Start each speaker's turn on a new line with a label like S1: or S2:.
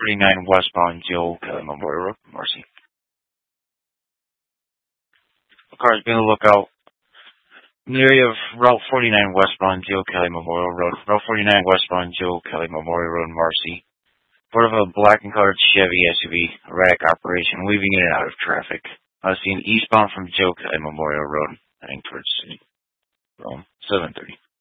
S1: 49 westbound Joe Kelly Memorial Road, Marcy. The car is being on the lookout in the area of Route 49 westbound Joe Kelly Memorial Road. Route 49 westbound Joe Kelly Memorial Road, Marcy. Part of a black and colored Chevy SUV, erratic operation, weaving in and out of traffic. Seen eastbound from Joe Kelly Memorial Road, heading towards City. 7:30.